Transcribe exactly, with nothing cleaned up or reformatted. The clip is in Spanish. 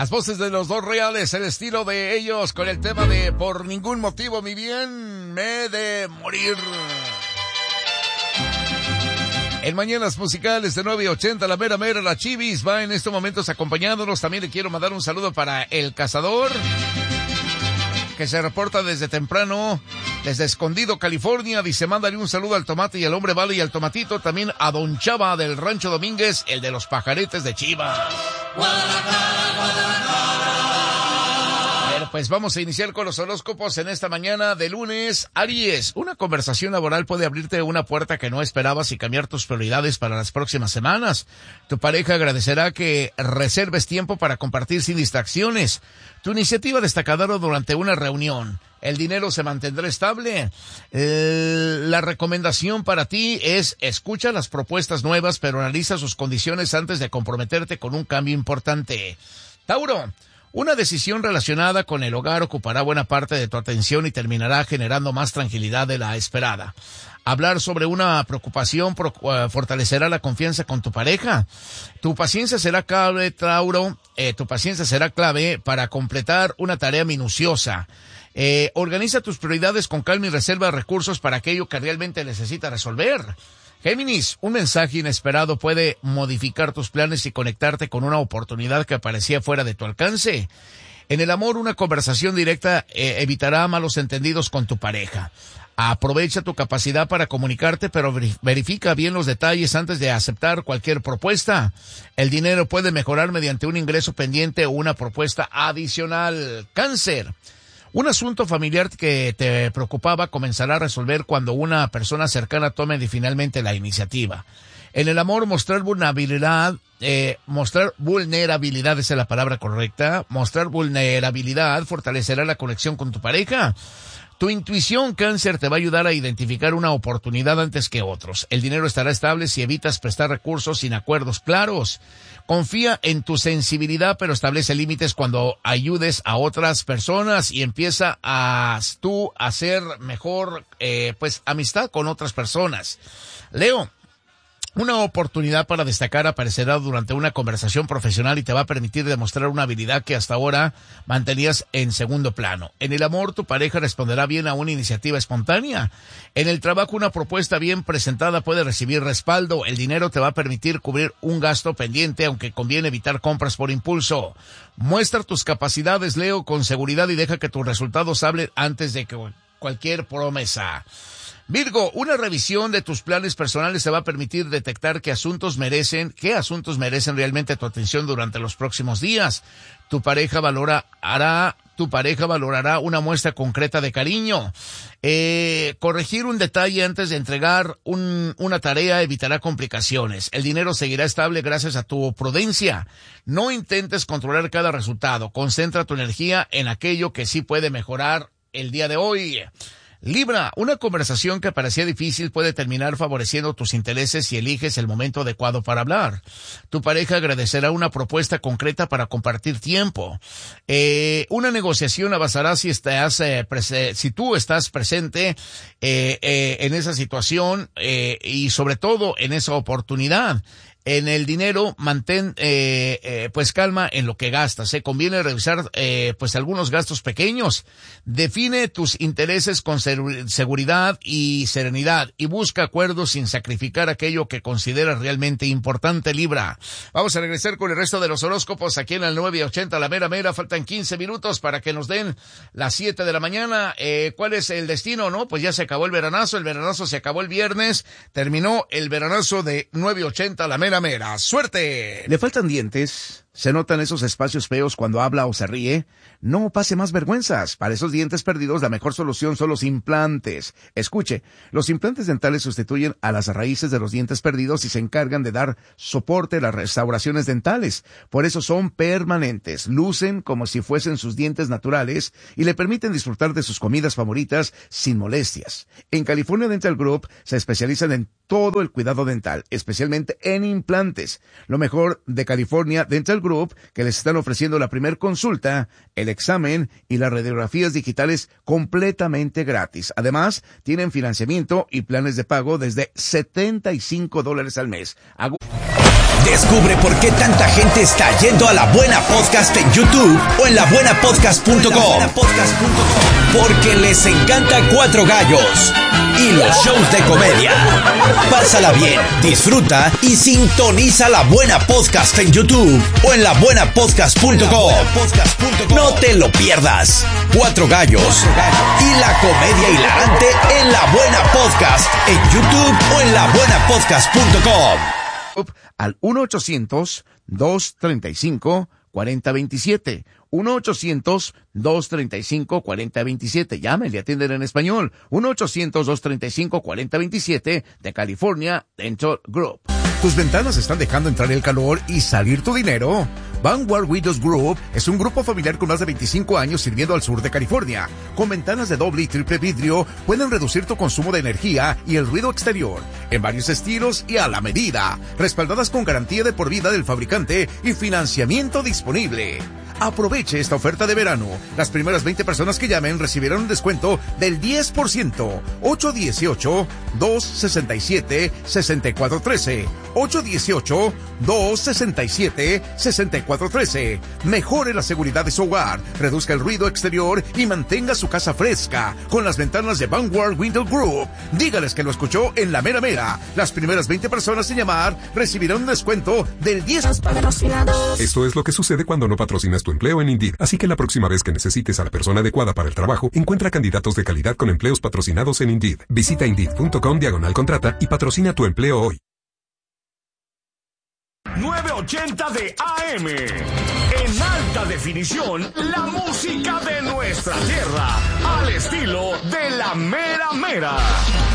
Las voces de los dos reales, el estilo de ellos con el tema de Por ningún motivo, mi bien, me he de morir. En Mañanas Musicales de nueve ochenta, la mera mera, la Chivis, va en estos momentos acompañándonos. También le quiero mandar un saludo para El Cazador, que se reporta desde temprano, desde Escondido, California. Dice, mándale un saludo al Tomate y al Hombre Vale y al Tomatito. También a Don Chava del Rancho Domínguez, el de los pajaretes de Chivas. Guadalajara, Guadalajara. Bueno, pues vamos a iniciar con los horóscopos en esta mañana de lunes. Aries, una conversación laboral puede abrirte una puerta que no esperabas y cambiar tus prioridades para las próximas semanas. Tu pareja agradecerá que reserves tiempo para compartir sin distracciones. Tu iniciativa destacará durante una reunión. El dinero se mantendrá estable. Eh, la recomendación para ti es escucha las propuestas nuevas, pero analiza sus condiciones antes de comprometerte con un cambio importante. Tauro, una decisión relacionada con el hogar ocupará buena parte de tu atención y terminará generando más tranquilidad de la esperada. Hablar sobre una preocupación pro, uh, fortalecerá la confianza con tu pareja. Tu paciencia será clave, Tauro. Eh, tu paciencia será clave para completar una tarea minuciosa. Eh, organiza tus prioridades con calma y reserva recursos para aquello que realmente necesitas resolver. Géminis, un mensaje inesperado puede modificar tus planes y conectarte con una oportunidad que parecía fuera de tu alcance. En el amor, una conversación directa eh, evitará malos entendidos con tu pareja. Aprovecha tu capacidad para comunicarte, pero verifica bien los detalles antes de aceptar cualquier propuesta. El dinero puede mejorar mediante un ingreso pendiente o una propuesta adicional. Cáncer, un asunto familiar que te preocupaba comenzará a resolver cuando una persona cercana tome finalmente la iniciativa. En el amor, mostrar vulnerabilidad, eh, mostrar vulnerabilidad, esa es la palabra correcta, mostrar vulnerabilidad fortalecerá la conexión con tu pareja. Tu intuición, Cáncer, te va a ayudar a identificar una oportunidad antes que otros. El dinero estará estable si evitas prestar recursos sin acuerdos claros. Confía en tu sensibilidad, pero establece límites cuando ayudes a otras personas y empieza a tú a hacer mejor, eh, pues, amistad con otras personas. Leo, una oportunidad para destacar aparecerá durante una conversación profesional y te va a permitir demostrar una habilidad que hasta ahora mantenías en segundo plano. En el amor, tu pareja responderá bien a una iniciativa espontánea. En el trabajo, una propuesta bien presentada puede recibir respaldo. El dinero te va a permitir cubrir un gasto pendiente, aunque conviene evitar compras por impulso. Muestra tus capacidades, Leo, con seguridad y deja que tus resultados hablen antes de que cualquier promesa. Virgo, una revisión de tus planes personales te va a permitir detectar qué asuntos merecen, qué asuntos merecen realmente tu atención durante los próximos días. Tu pareja valorará, tu pareja valorará una muestra concreta de cariño. Eh, corregir un detalle antes de entregar un, una tarea evitará complicaciones. El dinero seguirá estable gracias a tu prudencia. No intentes controlar cada resultado. Concentra tu energía en aquello que sí puede mejorar el día de hoy. Libra, una conversación que parecía difícil puede terminar favoreciendo tus intereses si eliges el momento adecuado para hablar. Tu pareja agradecerá una propuesta concreta para compartir tiempo. Eh, una negociación avanzará si estás, eh, prese- si tú estás presente eh, eh, en esa situación eh, y sobre todo en esa oportunidad. En el dinero, mantén eh, eh, pues calma en lo que gastas. Se eh. conviene revisar eh, pues algunos gastos pequeños. Define tus intereses con ser- seguridad y serenidad y busca acuerdos sin sacrificar aquello que consideras realmente importante, Libra. Vamos a regresar con el resto de los horóscopos aquí en el nueve ochenta, la mera mera. Faltan quince minutos para que nos den las siete de la mañana. Eh, ¿Cuál es el destino? No, pues ya se acabó el veranazo. El veranazo se acabó el viernes. Terminó el veranazo de nueve ochenta, la mera mera. ¡Suerte! ¿Le faltan dientes? ¿Se notan esos espacios feos cuando habla o se ríe? No pase más vergüenzas. Para esos dientes perdidos, la mejor solución son los implantes. Escuche, los implantes dentales sustituyen a las raíces de los dientes perdidos y se encargan de dar soporte a las restauraciones dentales. Por eso son permanentes, lucen como si fuesen sus dientes naturales y le permiten disfrutar de sus comidas favoritas sin molestias. En California Dental Group se especializan en todo el cuidado dental, especialmente en implantes. Lo mejor de California Dental Group, que les están ofreciendo la primer consulta, el examen y las radiografías digitales completamente gratis. Además, tienen financiamiento y planes de pago desde setenta y cinco dólares al mes. Hago Descubre por qué tanta gente está yendo a La Buena Podcast en YouTube o en la buena podcast punto com. Porque les encanta Cuatro Gallos y los shows de comedia. Pásala bien, disfruta y sintoniza La Buena Podcast en YouTube o en la buena podcast punto com. No te lo pierdas. Cuatro Gallos y la comedia hilarante en La Buena Podcast en YouTube o en la buena podcast punto com. Al uno ochocientos, dos treinta y cinco, cuarenta veintisiete. uno ochocientos, dos treinta y cinco, cuarenta veintisiete. Llame, le atienden en español. uno ochocientos, dos treinta y cinco, cuarenta veintisiete de California Dental Group. ¿Tus ventanas están dejando entrar el calor y salir tu dinero? Vanguard Windows Group es un grupo familiar con más de veinticinco años sirviendo al sur de California. Con ventanas de doble y triple vidrio pueden reducir tu consumo de energía y el ruido exterior en varios estilos y a la medida, respaldadas con garantía de por vida del fabricante y financiamiento disponible. Aproveche esta oferta de verano. Las primeras veinte personas que llamen recibirán un descuento del diez por ciento. ocho uno ocho, dos seis siete, seis cuatro uno tres. ocho uno ocho, dos seis siete, seis cuatro uno tres. Mejore la seguridad de su hogar, reduzca el ruido exterior y mantenga su casa fresca con las ventanas de Vanguard Window Group. Dígales que lo escuchó en La Mera Mera. Las primeras veinte personas en llamar recibirán un descuento del diez por ciento. Esto es lo que sucede cuando no patrocinas tu empleo en Indeed. Así que la próxima vez que necesites a la persona adecuada para el trabajo, encuentra candidatos de calidad con empleos patrocinados en Indeed. Visita indeed punto com diagonal contrata y patrocina tu empleo hoy. nueve ochenta de A M. En alta definición, la música de nuestra tierra, al estilo de La Mera Mera.